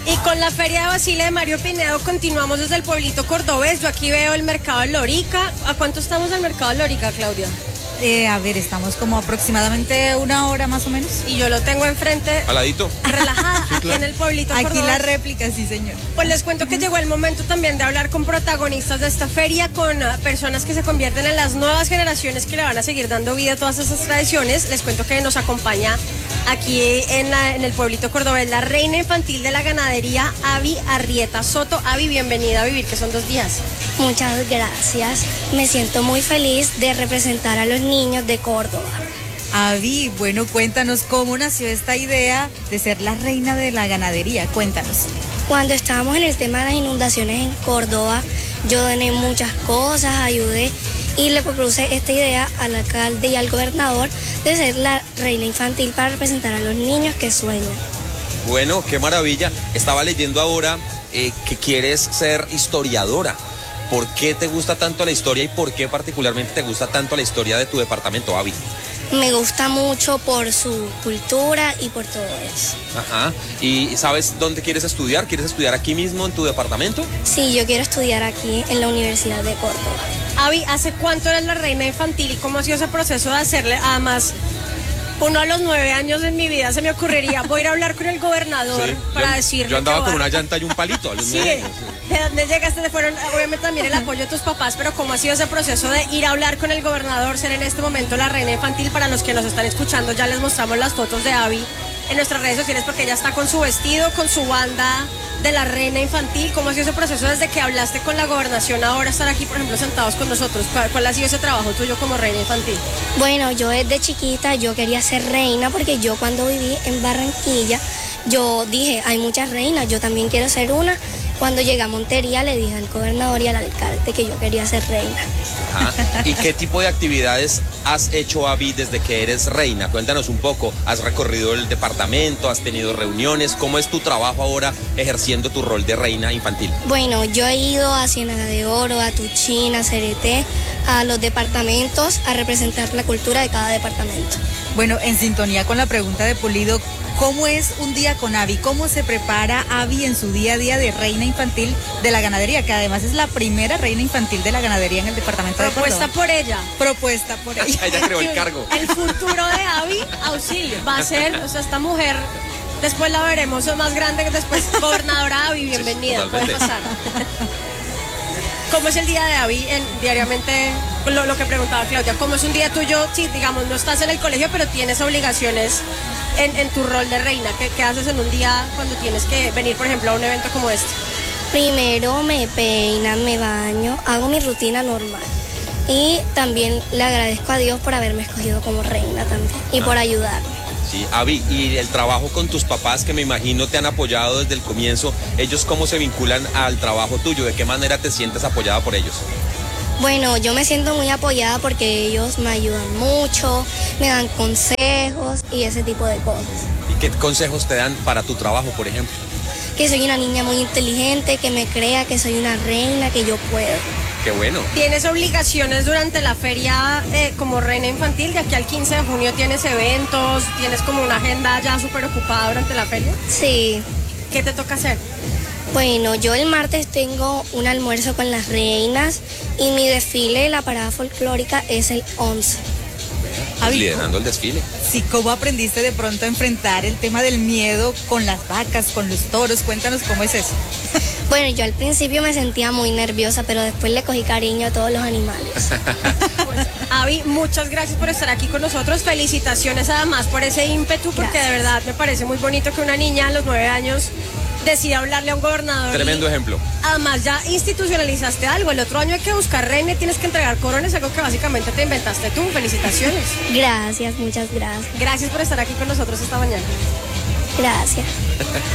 Y con la Feria de Basile de Mario Pinedo continuamos desde el pueblito cordobés. Yo aquí veo el mercado de Lorica. ¿A cuánto estamos del mercado de Lorica, Claudia? A ver, estamos como aproximadamente una hora más o menos. Y yo lo tengo enfrente. Al ladito. Relajada, Sí, aquí claro. en el pueblito Aquí cordobés. la réplica, sí señor. Pues les cuento que llegó el momento también de hablar con protagonistas de esta feria, con personas que se convierten en las nuevas generaciones que le van a seguir dando vida a todas esas tradiciones. Les cuento que nos acompaña aquí en el pueblito cordobés la reina infantil de la ganadería, Avi Arrieta Soto. Avi, bienvenida a Vivir, que son 2 días. Muchas gracias. Me siento muy feliz de representar a los niños de Córdoba. Avi, bueno, cuéntanos cómo nació esta idea de ser la reina de la ganadería. Cuéntanos. Cuando estábamos en el tema de las inundaciones en Córdoba, yo doné muchas cosas, ayudé y le propuse esta idea al alcalde y al gobernador de ser la reina infantil para representar a los niños que sueñan. Bueno, qué maravilla. Estaba leyendo ahora que quieres ser historiadora. ¿Por qué te gusta tanto la historia y por qué particularmente te gusta tanto la historia de tu departamento, Avi? Me gusta mucho por su cultura y por todo eso. Ajá. ¿Y sabes dónde quieres estudiar? ¿Quieres estudiar aquí mismo en tu departamento? Sí, yo quiero estudiar aquí en la Universidad de Córdoba. Avi, ¿hace cuánto eres la reina infantil y cómo ha sido ese proceso de hacerle? Además, uno a los 9 años de mi vida se me ocurriría, voy a ir a hablar con el gobernador Sí, para decirle. Yo andaba que con voy a- una llanta y un palito a los Sí, 9 años. ¿de dónde llegaste? Fueron obviamente también el apoyo de tus papás, pero ¿cómo ha sido ese proceso de ir a hablar con el gobernador, ser en este momento la reina infantil? Para los que nos están escuchando, ya les mostramos las fotos de Avi en nuestras redes sociales porque ella está con su vestido, con su banda de la reina infantil. ¿Cómo ha sido ese proceso desde que hablaste con la gobernación ahora estar aquí, por ejemplo, sentados con nosotros? ¿Cuál ha sido ese trabajo tuyo como reina infantil? Bueno, yo desde chiquita yo quería ser reina porque yo cuando viví en Barranquilla, yo dije, hay muchas reinas, yo también quiero ser una. Cuando llegué a Montería le dije al gobernador y al alcalde que yo quería ser reina. Ajá. ¿Y qué tipo de actividades has hecho, Avi, desde que eres reina? Cuéntanos un poco. ¿Has recorrido el departamento? ¿Has tenido reuniones? ¿Cómo es tu trabajo ahora ejerciendo tu rol de reina infantil? Bueno, yo he ido a Ciénaga de Oro, a Tuchín, a Cereté, a los departamentos a representar la cultura de cada departamento. Bueno, en sintonía con la pregunta de Pulido, ¿cómo es un día con Avi? ¿Cómo se prepara Avi en su día a día de reina infantil de la ganadería? Que además es la primera reina infantil de la ganadería en el departamento de Propuesta Córdoba. por ella. Propuesta por ella. Ella creó el cargo. El futuro de Avi, auxilio. Va a ser, o sea, esta mujer, después la veremos más grande que después. Gobernadora Avi, bienvenida. Sí, Puede totalmente. pasar. ¿Cómo es el día de Avi diariamente? Lo que preguntaba Claudia, ¿cómo es un día tuyo? Si, digamos, no estás en el colegio, pero tienes obligaciones en tu rol de reina. ¿Qué haces en un día cuando tienes que venir, por ejemplo, a un evento como este? Primero me peinan, me baño, hago mi rutina normal. Y también le agradezco a Dios por haberme escogido como reina también y por ayudarme. Sí, Avi, y el trabajo con tus papás, que me imagino te han apoyado desde el comienzo, ¿ellos cómo se vinculan al trabajo tuyo? ¿De qué manera te sientes apoyada por ellos? Bueno, yo me siento muy apoyada porque ellos me ayudan mucho, me dan consejos y ese tipo de cosas. ¿Y qué consejos te dan para tu trabajo, por ejemplo? Que soy una niña muy inteligente, que me crea que soy una reina, que yo puedo. Qué bueno. ¿Tienes obligaciones durante la feria como reina infantil? De aquí al 15 de junio tienes eventos, tienes como una agenda ya súper ocupada durante la feria. Sí. ¿Qué te toca hacer? Bueno, yo el martes tengo un almuerzo con las reinas y mi desfile, la parada folclórica, es el 11. Avi, Liderando el desfile. sí, ¿cómo aprendiste de pronto a enfrentar el tema del miedo con las vacas, con los toros? Cuéntanos cómo es eso. Bueno, yo al principio me sentía muy nerviosa, pero después le cogí cariño a todos los animales. Avi, muchas gracias por estar aquí con nosotros. Felicitaciones además por ese ímpetu, porque Gracias. de verdad me parece muy bonito que una niña a los 9 años decida hablarle a un gobernador. Tremendo y ejemplo. Además ya institucionalizaste algo. El otro año hay que buscar reina y tienes que entregar coronas, algo que básicamente te inventaste tú. Felicitaciones. Gracias, muchas gracias. Gracias por estar aquí con nosotros esta mañana. Gracias.